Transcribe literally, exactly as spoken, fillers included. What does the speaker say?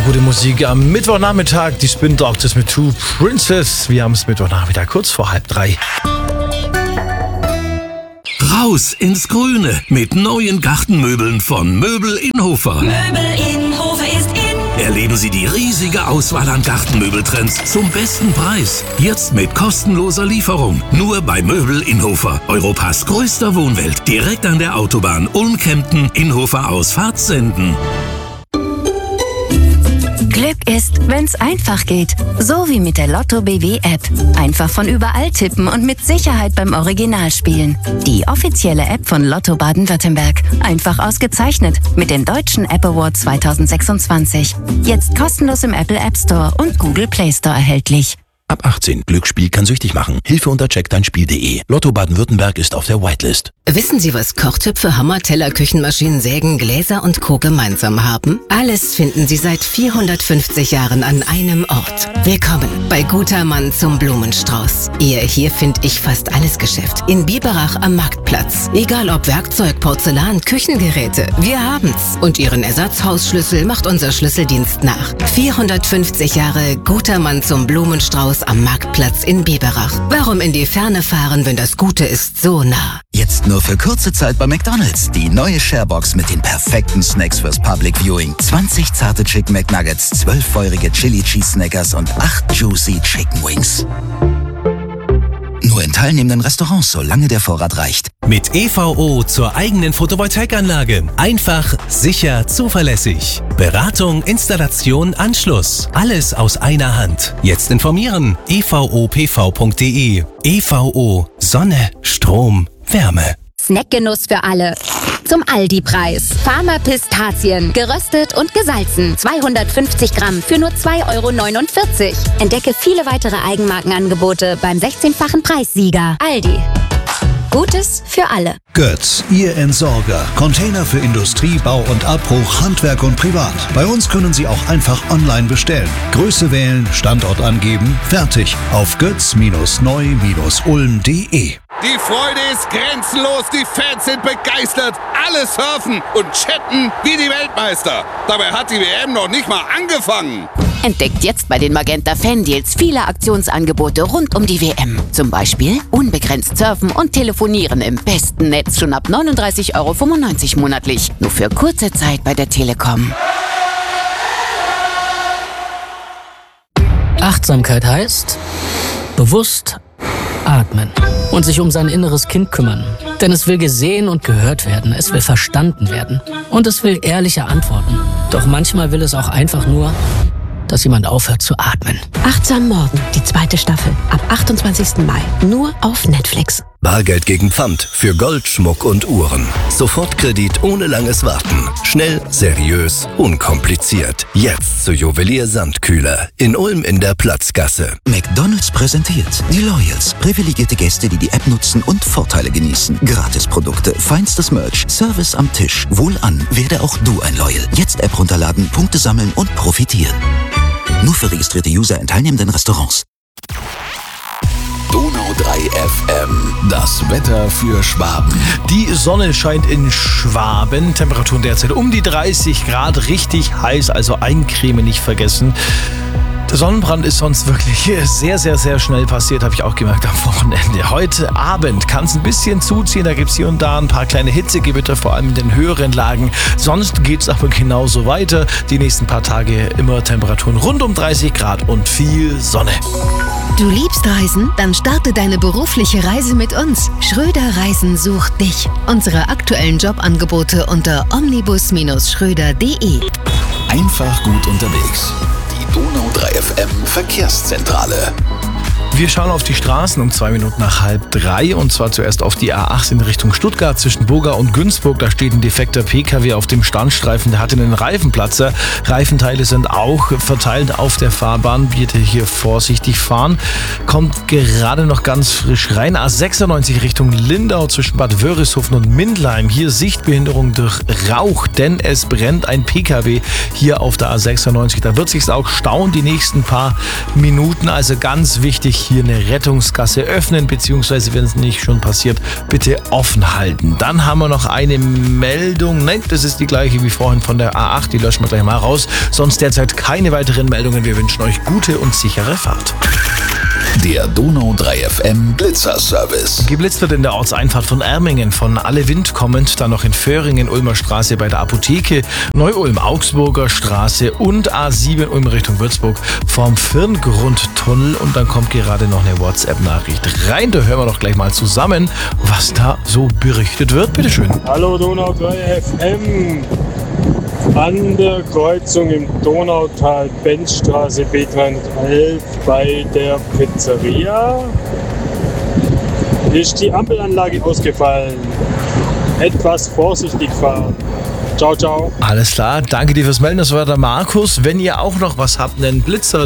gute Musik am Mittwochnachmittag. Die Spin Doctors mit Two Princess. Wir haben es Mittwochnachmittag kurz vor halb drei. Raus ins Grüne mit neuen Gartenmöbeln von Möbel Inhofer. Möbel Inhofer ist in. Erleben Sie die riesige Auswahl an Gartenmöbeltrends zum besten Preis. Jetzt mit kostenloser Lieferung. Nur bei Möbel Inhofer. Europas größter Wohnwelt. Direkt an der Autobahn Ulm-Kempten, Inhofer aus Fahrtsenden. Glück ist, wenn's einfach geht. So wie mit der Lotto B W App. Einfach von überall tippen und mit Sicherheit beim Original spielen. Die offizielle App von Lotto Baden-Württemberg. Einfach ausgezeichnet mit dem Deutschen App Award zwanzig sechsundzwanzig. Jetzt kostenlos im Apple App Store und Google Play Store erhältlich. Ab achtzehn. Glücksspiel kann süchtig machen. Hilfe unter check dein spiel punkt de. Lotto Baden-Württemberg ist auf der Whitelist. Wissen Sie, was Kochtöpfe, Hammer, Teller, Küchenmaschinen, Sägen, Gläser und Co. gemeinsam haben? Alles finden Sie seit vierhundertfünfzig Jahren an einem Ort. Willkommen bei Guter Mann zum Blumenstrauß. Ihr hier find ich fast alles Geschäft. In Biberach am Marktplatz. Egal ob Werkzeug, Porzellan, Küchengeräte, wir haben's. Und Ihren Ersatzhausschlüssel macht unser Schlüsseldienst nach. vierhundertfünfzig Jahre Guter Mann zum Blumenstrauß am Marktplatz in Biberach. Warum in die Ferne fahren, wenn das Gute ist so nah? Jetzt nur für kurze Zeit bei McDonald's. Die neue Sharebox mit den perfekten Snacks fürs Public Viewing. zwanzig zarte Chicken McNuggets, zwölf feurige Chili Cheese Snackers und acht Juicy Chicken Wings. Nur in teilnehmenden Restaurants, solange der Vorrat reicht. Mit E V O zur eigenen Photovoltaikanlage. Einfach, sicher, zuverlässig. Beratung, Installation, Anschluss. Alles aus einer Hand. Jetzt informieren. e v o p v punkt de. E V O. Sonne, Strom, Wärme. Snackgenuss für alle. Zum Aldi-Preis. Farmer Pistazien. Geröstet und gesalzen. zweihundertfünfzig Gramm für nur zwei Euro neunundvierzig. Entdecke viele weitere Eigenmarkenangebote beim sechzehnfachen Preissieger. Aldi. Gutes für alle. Götz, Ihr Entsorger. Container für Industrie, Bau und Abbruch, Handwerk und Privat. Bei uns können Sie auch einfach online bestellen. Größe wählen, Standort angeben, fertig. Auf götz neu ulm punkt de. Die Freude ist grenzenlos, die Fans sind begeistert. Alle surfen und chatten wie die Weltmeister. Dabei hat die W M noch nicht mal angefangen. Entdeckt jetzt bei den Magenta Fan-Deals viele Aktionsangebote rund um die W M. Zum Beispiel unbegrenzt surfen und telefonieren im besten Netz schon ab neununddreißig Euro fünfundneunzig monatlich. Nur für kurze Zeit bei der Telekom. Achtsamkeit heißt bewusst atmen und sich um sein inneres Kind kümmern. Denn es will gesehen und gehört werden, es will verstanden werden und es will ehrliche Antworten. Doch manchmal will es auch einfach nur, dass jemand aufhört zu atmen. Achtsam Morgen, die zweite Staffel, ab achtundzwanzigsten Mai, nur auf Netflix. Bargeld gegen Pfand für Gold, Schmuck und Uhren. Sofortkredit ohne langes Warten. Schnell, seriös, unkompliziert. Jetzt zu Juwelier Sandkühler in Ulm in der Platzgasse. McDonald's präsentiert die Loyals. Privilegierte Gäste, die die App nutzen und Vorteile genießen. Gratisprodukte, feinstes Merch, Service am Tisch. Wohlan, werde auch du ein Loyal. Jetzt App runterladen, Punkte sammeln und profitieren. Nur für registrierte User in teilnehmenden Restaurants. Donau drei F M. Das Wetter für Schwaben. Die Sonne scheint in Schwaben. Temperaturen derzeit um die dreißig Grad. Richtig heiß, also eincremen nicht vergessen. Der Sonnenbrand ist sonst wirklich sehr, sehr, sehr schnell passiert, habe ich auch gemerkt am Wochenende. Heute Abend kann es ein bisschen zuziehen, da gibt es hier und da ein paar kleine Hitzegewitter, vor allem in den höheren Lagen. Sonst geht es aber genauso weiter. Die nächsten paar Tage immer Temperaturen rund um dreißig Grad und viel Sonne. Du liebst Reisen? Dann starte deine berufliche Reise mit uns. Schröder Reisen sucht dich. Unsere aktuellen Jobangebote unter omnibus schröder punkt de. Einfach gut unterwegs. Donau drei F M Verkehrszentrale. Wir schauen auf die Straßen um zwei Minuten nach halb drei und zwar zuerst auf die A acht in Richtung Stuttgart zwischen Burga und Günzburg. Da steht ein defekter P K W auf dem Standstreifen, der hat einen Reifenplatzer. Reifenteile sind auch verteilt auf der Fahrbahn. Bitte hier vorsichtig fahren. Kommt gerade noch ganz frisch rein. A sechsundneunzig Richtung Lindau zwischen Bad Wörishofen und Mindlheim. Hier Sichtbehinderung durch Rauch, denn es brennt ein P K W hier auf der A sechsundneunzig. Da wird sich's auch stauen die nächsten paar Minuten. Also ganz wichtig, hier eine Rettungsgasse öffnen, beziehungsweise wenn es nicht schon passiert, bitte offen halten. Dann haben wir noch eine Meldung, nein, das ist die gleiche wie vorhin von der A acht, die löschen wir gleich mal raus. Sonst derzeit keine weiteren Meldungen. Wir wünschen euch gute und sichere Fahrt. Der Donau drei F M Blitzer-Service. Geblitzt wird in der Ortseinfahrt von Ermingen, von Alle Wind kommend, dann noch in Föhringen, Ulmer Straße bei der Apotheke, Neu-Ulm, Augsburger Straße und A sieben Ulm Richtung Würzburg vom Firngrundtunnel. Und dann kommt gerade noch eine WhatsApp-Nachricht rein. Da hören wir doch gleich mal zusammen, was da so berichtet wird. Bitteschön. Hallo Donau drei F M. An der Kreuzung im Donautal, Benzstraße B dreihundertelf bei der Pizzeria ist die Ampelanlage ausgefallen. Etwas vorsichtig fahren. Ciao, ciao. Alles klar, danke dir fürs Melden. Das war der Markus. Wenn ihr auch noch was habt, einen Blitzer,